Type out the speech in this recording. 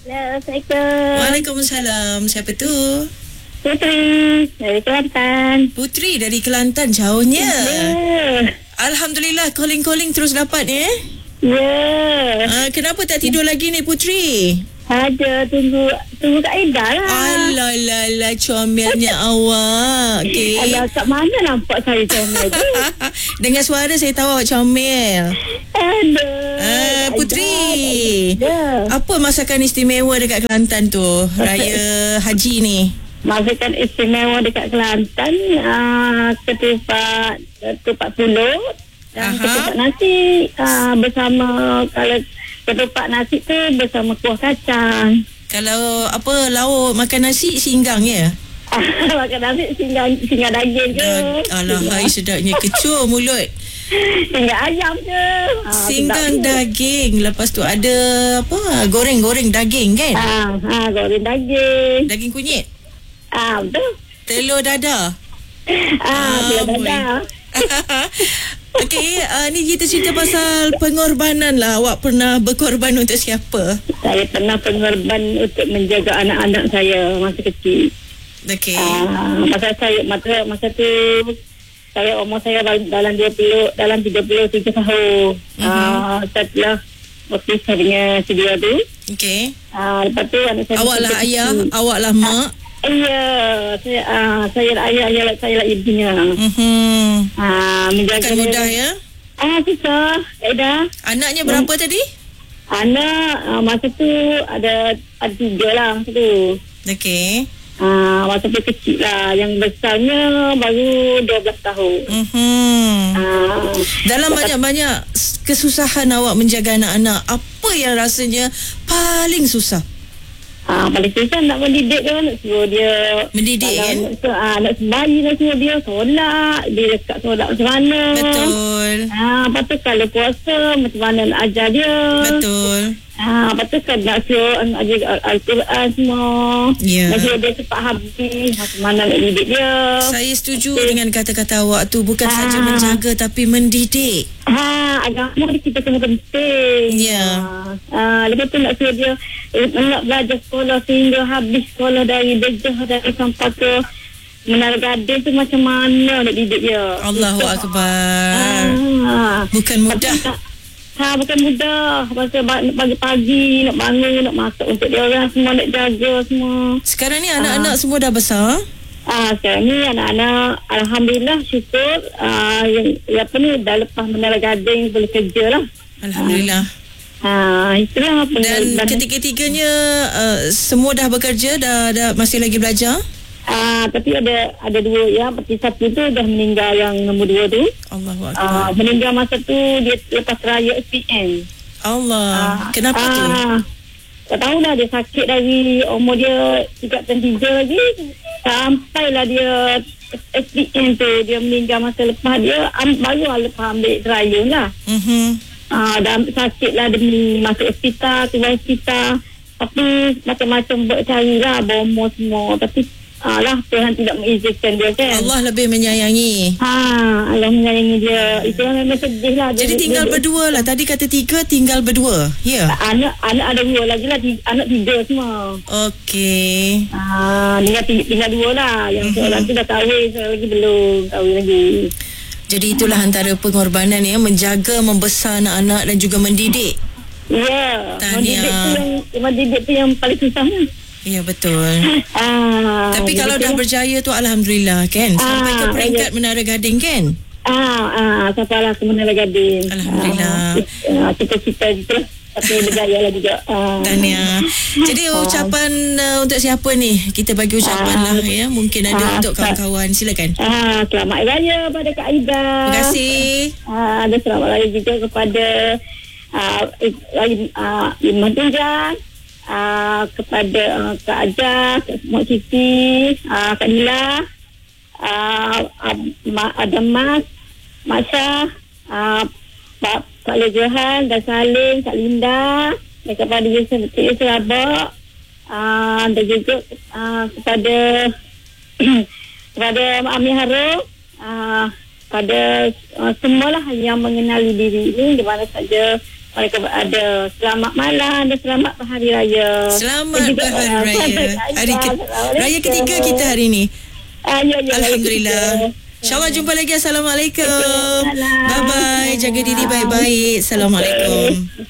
Assalamualaikum. Waalaikumsalam. Siapa tu? Putri dari Kelantan. Putri dari Kelantan, jauhnya. Ya. Alhamdulillah, calling terus dapat Ya. Kenapa tak tidur lagi ni Putri? Ada tunggu Kak Ida lah. Alah, comelnya awak. Okey. Alah, kat mana nampak saya comel tu? Dengan suara saya tahu awak comel. Aduh. Putri, Ya. apa masakan istimewa dekat Kelantan tu? Raya Haji ni. Masakan istimewa dekat Kelantan, ketupat pulut dan ketupat nasi bersama, kalau ketupat nasi tu bersama kuah kacang. Kalau apa lauk makan nasi singgang ya? Makan nasi singgah daging ke? Alah, hai sedapnya kecoh mulut. Singgah ayam ke? Singgang daging. Lepas tu ada apa? Goreng daging kan? Goreng daging. Daging kunyit. Betul. Telur dadah. Telur dadah. Okey, ni kita cerita pasal pengorbanan lah. Awak pernah berkorban untuk siapa? Saya pernah pengorban untuk menjaga anak-anak saya masa kecil. Okey. Masa tu umur saya dalam 33 tahun. Setelah berpisah dengan dia tu. Okey. Lepas tu anak saya. Awak lah ayah, awak lah mak. Ya, saya lah ayah, saya lah ibunya. Menjaga Bukan mudah ya? Susah. Dah. Anaknya berapa tadi? Anak masa tu ada 3 lah masa tu. Okey. Masa tu kecil lah. Yang besarnya baru 12 tahun. Dalam banyak-banyak kesusahan awak menjaga anak-anak, apa yang rasanya paling susah? Paling susah nak mendidik kan, nak suruh dia mendidik kan? Nak sembahyang, nak suruh dia solat, dia dekat solat macam mana. Betul. Lepas tu kalau puasa macam mana nak ajar dia. Betul. Lepas tu kan nak suruh ajar Al-Quran semua. Nak suruh dia cepat habis, macam mana nak didik dia. Saya setuju dengan kata-kata awak tu. Bukan saja menjaga tapi mendidik. Agama kita kena penting. Lepas tu nak suruh dia nak belajar sekolah sehingga habis sekolah dari Dejah dari sampai ke Menara Gading tu, macam mana nak didik dia. Allahu Akbar. Bukan mudah. Bukan mudah. Pasal pagi-pagi nak bangun, nak masak untuk dia orang semua, nak jaga semua. Sekarang ni anak-anak semua dah besar? Sekarang ni anak-anak alhamdulillah syukur dah lepas Menara Gading boleh kerja lah. Alhamdulillah. Itulah. Dan ketiga-tiganya semua dah bekerja, dah masih lagi belajar? Tapi ada 2 ya. Seperti satu tu dah meninggal, yang nombor 2 tu. Allahu Akbar. Meninggal masa tu dia lepas raya SPM. Allah. Kenapa tu? Tak tahulah, dia sakit dari umur dia 3 lagi. Sampailah dia SPM tu, dia meninggal masa lepas dia baru lepas ambil raya lah. Dah sakit lah, dia masuk hospital, keluar hospital. Tapi macam-macam buat carilah, bomor semua. Tapi Tuhan tidak mengizinkan dia kan. Allah lebih menyayangi. Allah menyayangi dia. Itu memang sedih lah. Jadi tinggal berdua lah. Tadi kata 3, tinggal berdua. Ya. Anak ada 2 lagi lah. Anak 3 semua. Okey. Tinggal 2 lah. Yang seorang tu dah kahwin, seorang lagi belum kahwin lagi. Jadi itulah antara pengorbanan ya, menjaga, membesar anak-anak dan juga mendidik. Ya. Mendidik tu yang paling susahnya. Ya, betul. Tapi kalau dah berjaya tu alhamdulillah kan. Sampai ke peringkat Menara Gading kan? Sampailah ke Menara Gading. Alhamdulillah. Cita-cita gitu lah. Tapi berjaya lah juga. Tahniah. Jadi ucapan untuk siapa ni? Kita bagi ucapan lah ya. Mungkin ada untuk kawan-kawan. Silakan. Selamat Raya pada Kak Aida. Terima kasih. Ada selamat Raya juga kepada Iman Tunjang, kepada Kak Ajah, Mak Siti, Kak Nila, ada Mas, Mak Syah, Pak Lejohan dan Salim, Kak Linda, dan kepada Yusuf Rabak, dan juga kepada kepada Amir Harum, pada semualah yang mengenali diri ini di mana saja mereka ada selamat malam dan selamat berhari raya. Selamat berhari raya. Raya ketiga kita hari ni. Ya, Alhamdulillah. InsyaAllah jumpa lagi. Assalamualaikum. Waalaikumsalam. Bye-bye. Jaga diri baik-baik. Assalamualaikum.